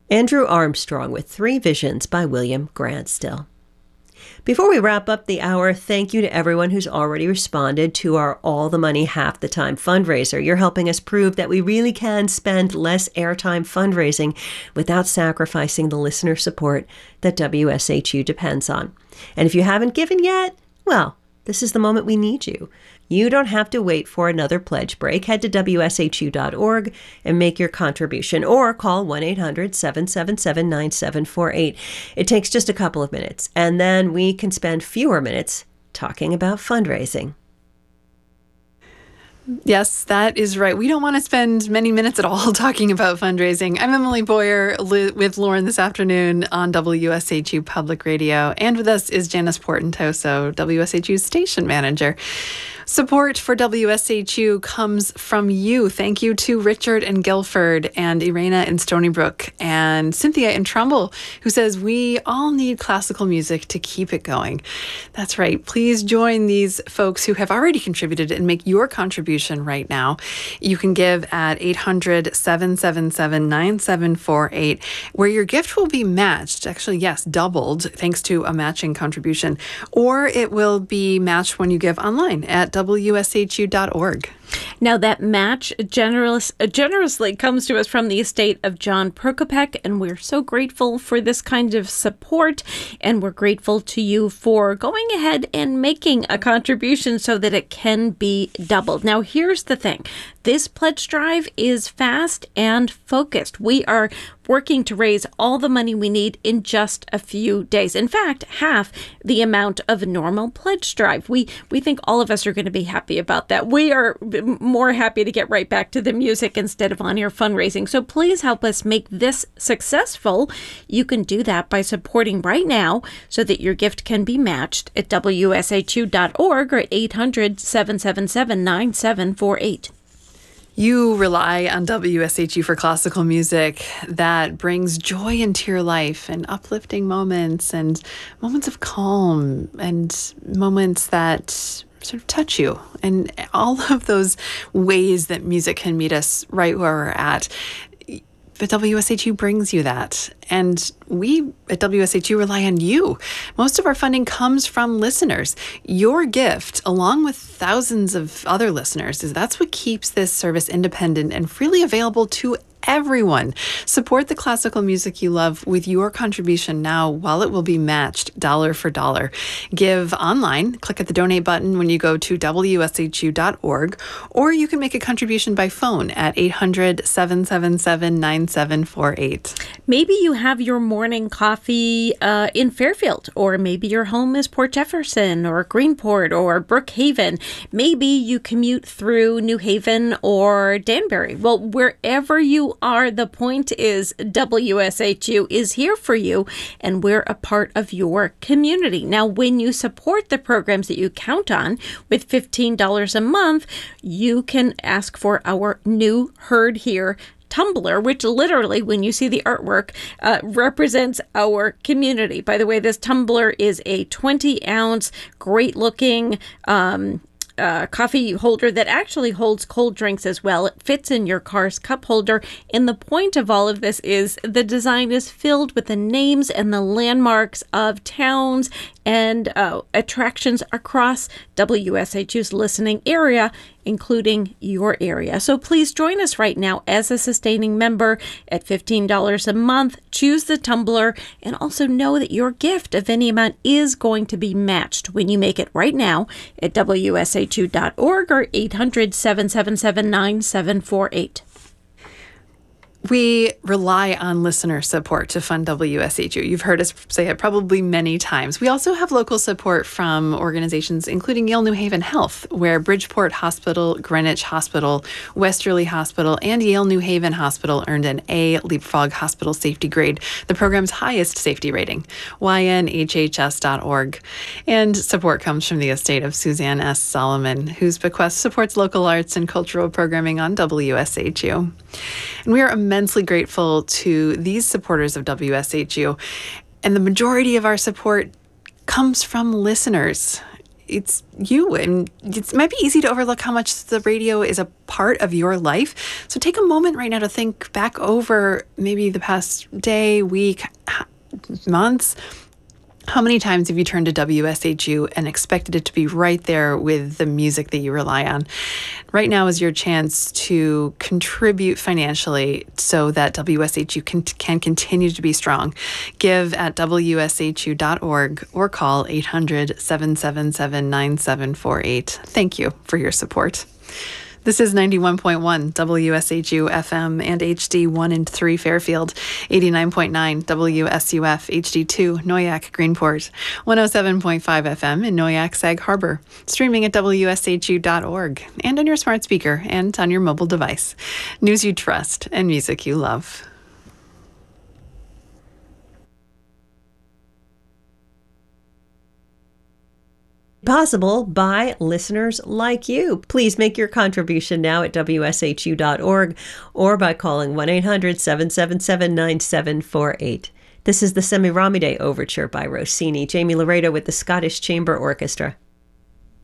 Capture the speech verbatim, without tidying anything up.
Andrew Armstrong with Three Visions by William Grant Still. Before we wrap up the hour, thank you to everyone who's already responded to our All the Money Half the Time fundraiser. You're helping us prove that we really can spend less airtime fundraising without sacrificing the listener support that W S H U depends on. And if you haven't given yet, well, this is the moment we need you. You don't have to wait for another pledge break. Head to W S H U dot org and make your contribution, or call one eight hundred seven seven seven nine seven four eight. It takes just a couple of minutes, and then we can spend fewer minutes talking about fundraising. Yes, that is right. We don't want to spend many minutes at all talking about fundraising. I'm Emily Boyer li- with Lauren this afternoon on W S H U Public Radio. And with us is Janice Portentoso, W S H U's station manager. Support for W S H U comes from you. Thank you to Richard in Guilford and Irena in Stony Brook and Cynthia in Trumbull, who says we all need classical music to keep it going. That's right. Please join these folks who have already contributed and make your contribution right now. You can give at eight hundred seven seven seven nine seven four eight, where your gift will be matched. Actually, yes, doubled thanks to a matching contribution, or it will be matched when you give online at W S H U dot org. Now, that match generous, generously comes to us from the estate of John Prokopek, and we're so grateful for this kind of support, and we're grateful to you for going ahead and making a contribution so that it can be doubled. Now, here's the thing. This pledge drive is fast and focused. We are working to raise all the money we need in just a few days. In fact, half the amount of a normal pledge drive. We we think all of us are going to be happy about that. We are more happy to get right back to the music instead of on-air fundraising. So please help us make this successful. You can do that by supporting right now so that your gift can be matched at W S H U dot org or at eight hundred seven seven seven nine seven four eight. You rely on W S H U for classical music that brings joy into your life and uplifting moments and moments of calm and moments that sort of touch you, and all of those ways that music can meet us right where we're at. But W S H U brings you that. And we at W S H U rely on you. Most of our funding comes from listeners. Your gift, along with thousands of other listeners, is that's what keeps this service independent and freely available to everyone. Support the classical music you love with your contribution now while it will be matched dollar for dollar. Give online. Click at the donate button when you go to W S H U dot org, or you can make a contribution by phone at eight hundred seven seven seven nine seven four eight. Maybe you have your morning coffee uh, in Fairfield, or maybe your home is Port Jefferson or Greenport or Brookhaven. Maybe you commute through New Haven or Danbury. Well, wherever you are, the point is W S H U is here for you, and we're a part of your community. Now, when you support the programs that you count on with fifteen dollars a month, you can ask for our new Heard Here tumbler, which literally, when you see the artwork, uh, represents our community. By the way, this tumbler is a twenty ounce, great looking um, uh, coffee holder that actually holds cold drinks as well. It fits in your car's cup holder. And the point of all of this is the design is filled with the names and the landmarks of towns and uh, attractions across W S H U's listening area, including your area. So please join us right now as a sustaining member at fifteen dollars a month. Choose the tumbler, and also know that your gift of any amount is going to be matched when you make it right now at W S H U dot org or eight hundred seven seven seven nine seven four eight. We rely on listener support to fund W S H U. You've heard us say it probably many times. We also have local support from organizations including Yale New Haven Health, where Bridgeport Hospital, Greenwich Hospital, Westerly Hospital, and Yale New Haven Hospital earned an A Leapfrog Hospital Safety Grade, the program's highest safety rating, Y N H H S dot org. And support comes from the estate of Suzanne S. Solomon, whose bequest supports local arts and cultural programming on W S H U. And we are immensely grateful to these supporters of W S H U. And the majority of our support comes from listeners. it's you. And it might be easy to overlook how much the radio is a part of your life. So take a moment right now to think back over maybe the past day, week, months. How many times have you turned to W S H U and expected it to be right there with the music that you rely on? Right now is your chance to contribute financially so that W S H U can, can continue to be strong. Give at W S H U dot org or call eight hundred, seven seven seven, nine seven four eight. Thank you for your support. This is ninety-one point one W S H U F M and H D one and three Fairfield, eighty-nine point nine W S U F H D two Noyak Greenport, one oh seven point five F M in Noyak Sag Harbor, streaming at W S H U dot org and on your smart speaker and on your mobile device. News you trust and music you love. Possible by listeners like you. Please make your contribution now at W S H U dot org or by calling one eight hundred, seven seven seven, nine seven four eight. This is the Semiramide Overture by Rossini. Jamie Laredo with the Scottish Chamber Orchestra.